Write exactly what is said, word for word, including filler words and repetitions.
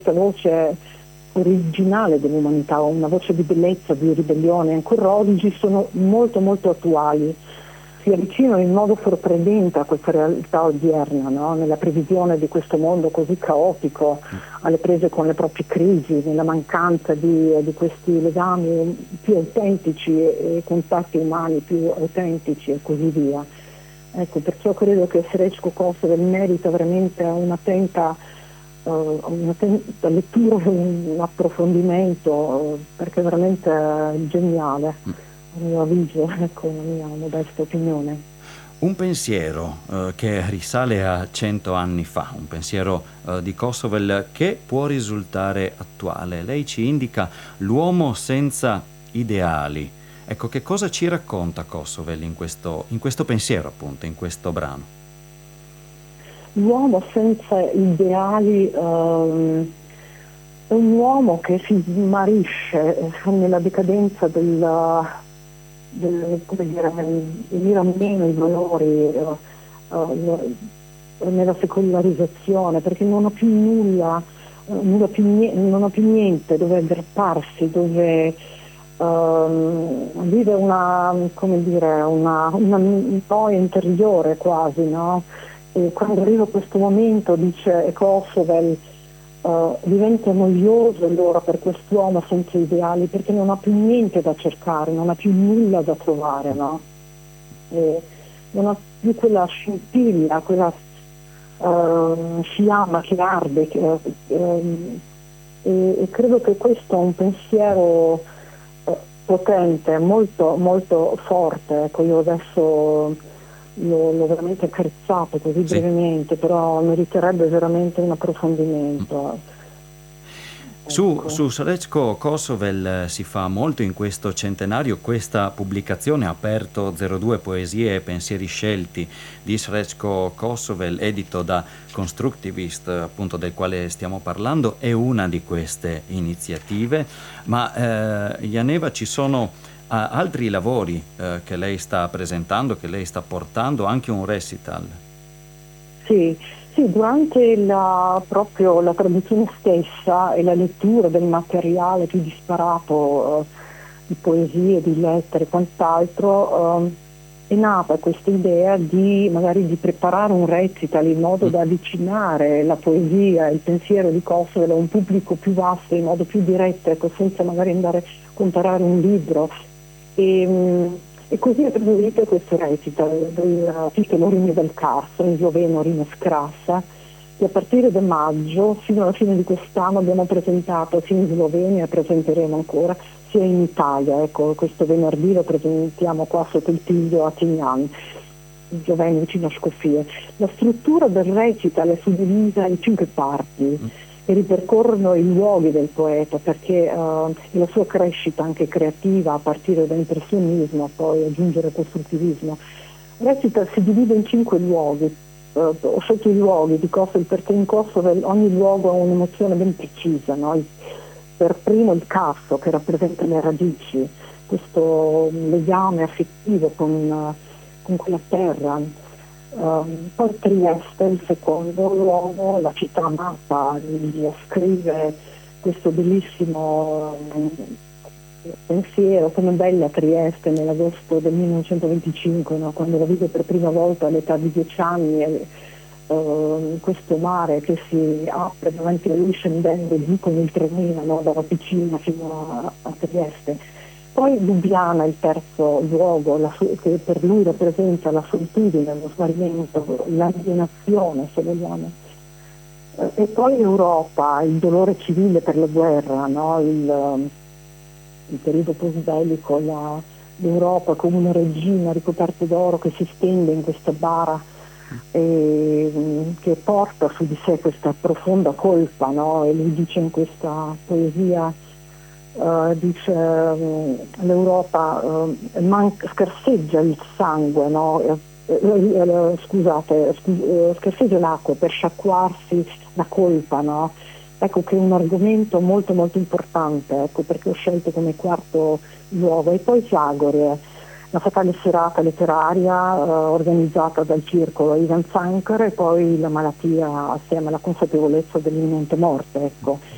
questa voce originale dell'umanità, una voce di bellezza, di ribellione, ancora oggi sono molto molto attuali. Si avvicinano in modo sorprendente a questa realtà odierna, no? Nella previsione di questo mondo così caotico, alle prese con le proprie crisi, nella mancanza di, di questi legami più autentici e, e contatti umani più autentici e così via. Ecco, perciò credo che Srečko Kosovel merita veramente un'attenta, uh, un'attenta lettura, un approfondimento, uh, perché è veramente uh, geniale. A mio avviso, ecco, la mia modesta opinione. Un pensiero eh, che risale a cento anni fa, un pensiero eh, di Kosovel che può risultare attuale. Lei ci indica l'uomo senza ideali. Ecco, che cosa ci racconta Kosovel in questo, in questo pensiero, appunto, in questo brano? L'uomo senza ideali um, è un uomo che si smarisce nella decadenza del... Del, come dire, venire a meno i valori uh, uh, nella secolarizzazione, perché non ha più nulla, uh, non, ha più niente, non ha più niente dove aggrapparsi, dove uh, vive una, come dire, una, una noia interiore quasi, no? E quando arriva questo momento, dice Kosovel, Uh, diventa noioso allora per quest'uomo senza ideali, perché non ha più niente da cercare, non ha più nulla da trovare, no? E non ha più quella scintilla, quella uh, fiamma che arde, che, uh, e, e credo che questo è un pensiero uh, potente, molto, molto forte. Ecco, io adesso L'ho, l'ho veramente accarezzato così Sì. brevemente, però meriterebbe veramente un approfondimento. Su, Ecco. su Srečko Kosovel si fa molto in questo centenario. Questa pubblicazione ha aperto zero due Poesie e pensieri scelti di Srečko Kosovel, edito da Constructivist, appunto del quale stiamo parlando, è una di queste iniziative. Ma eh, Janeva, ci sono Uh, altri lavori uh, che lei sta presentando, che lei sta portando, anche un recital? Sì, sì, durante la, proprio la traduzione stessa e la lettura del materiale più disparato, uh, di poesie, di lettere e quant'altro, uh, è nata questa idea di magari di preparare un recital in modo da avvicinare la poesia e il pensiero di Kosovel a un pubblico più vasto, in modo più diretto, ecco, senza magari andare a comparare un libro. E, e così è preso questo recital del titolo Rimio del Carso, in sloveno Rime Scrassa, che a partire da maggio fino alla fine di quest'anno abbiamo presentato sia in Slovenia, e presenteremo ancora, sia in Italia. Ecco, questo venerdì lo presentiamo qua sotto il Tiglio a Tignan, in Slovenia, vicino a Skopje. La struttura del recital è suddivisa in cinque parti che ripercorrono i luoghi del poeta, perché uh, la sua crescita anche creativa a partire dall'impressionismo, poi aggiungere il costruttivismo. Il recital si divide in cinque luoghi. Uh, ho scelto i luoghi di Kosovo perché in Kosovo ogni luogo ha un'emozione ben precisa, no? Il, per primo il Carso, che rappresenta le radici, questo legame affettivo con, uh, con quella terra. Um, poi Trieste, il secondo luogo, la città amata, gli scrive questo bellissimo um, pensiero, come bella Trieste nell'agosto del millenovecentoventicinque, no? Quando la vide per prima volta all'età di dieci anni, e, uh, questo mare che si apre davanti a lui scendendo giù con il trenino, no? Dalla Ticina fino a, a Trieste. Poi Lubiana, il terzo luogo, la, che per lui rappresenta la solitudine, lo smarrimento, l'alienazione, se vogliamo. E poi Europa, il dolore civile per la guerra, no? il, il periodo post-bellico, la, l'Europa come una regina ricoperta d'oro che si stende in questa bara e che porta su di sé questa profonda colpa, no? E lui dice in questa poesia, Uh, dice um, l'Europa uh, manca, scarseggia il sangue, no? uh, uh, uh, scusate, scu- uh, scarseggia l'acqua per sciacquarsi la colpa, no? Ecco che è un argomento molto molto importante, ecco perché ho scelto come quarto luogo. E poi Zagorie, la fatale serata letteraria uh, organizzata dal circolo Ivan Zankar, e poi la malattia assieme alla consapevolezza dell'imminente morte, ecco.